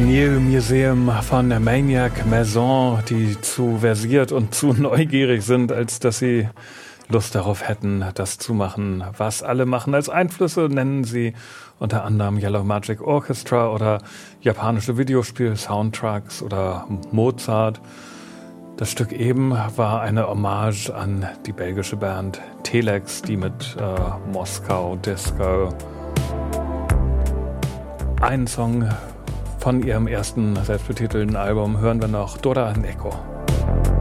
New Museum von Maniac Maison, die zu versiert und zu neugierig sind, als dass sie Lust darauf hätten, das zu machen, was alle machen. Als Einflüsse nennen sie unter anderem Yellow Magic Orchestra oder japanische Videospiel-Soundtracks oder Mozart. Das Stück eben war eine Hommage an die belgische Band Telex, die mit Moskau Disco einen Song von ihrem ersten selbstbetitelten Album hören wir noch, Dora Neko.